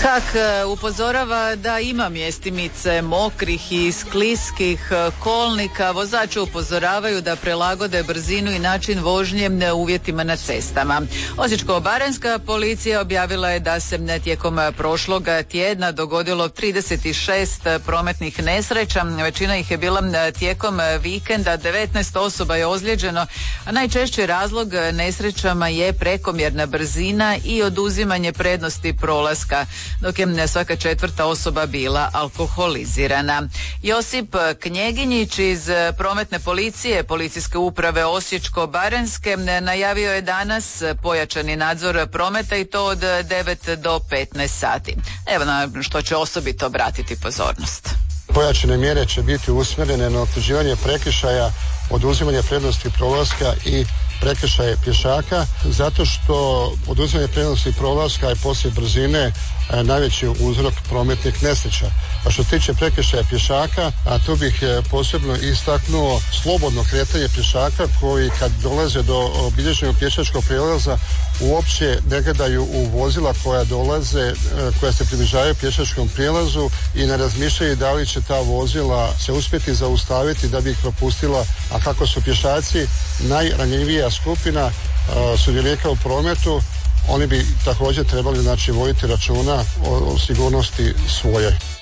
HAK upozorava da ima mjestimice mokrih i skliskih kolnika. Vozači upozoravaju da prilagode brzinu i način vožnje uvjetima na cestama. Osječko-baranjska policija objavila je da se tijekom prošlog tjedna dogodilo 36 prometnih nesreća. Većina ih je bila tijekom vikenda. 19 osoba je ozlijeđeno, a najčešći razlog nesrećama je prekomjerna brzina i oduzimanje prednosti prolaska, dok je svaka četvrta osoba bila alkoholizirana. Josip Knjeginjić iz prometne policije Policijske uprave Osječko-baranjske najavio je danas pojačani nadzor prometa i to od 9 do 15 sati. Evo na što će osobito obratiti pozornost. Pojačane mjere će biti usmjerene na utvrđivanje prekršaja, oduzimanje prednosti prolaska i prekršaje pješaka, zato što oduzimanje prednosti prolaska je poslije brzine najveći uzrok prometnih nesreća. A što se tiče prekršaja pješaka, a tu bih posebno istaknuo slobodno kretanje pješaka koji kad dolaze do obilježenog pješačkog prijelaza uopće ne gledaju u vozila koja dolaze, koja se približavaju pješačkom prijelazu i ne razmišljaju da li će ta vozila se uspjeti zaustaviti da bi ih propustila, a kako su pješaci najranjivija skupina sudionika u prometu, oni bi također trebali voditi računa o sigurnosti svojoj.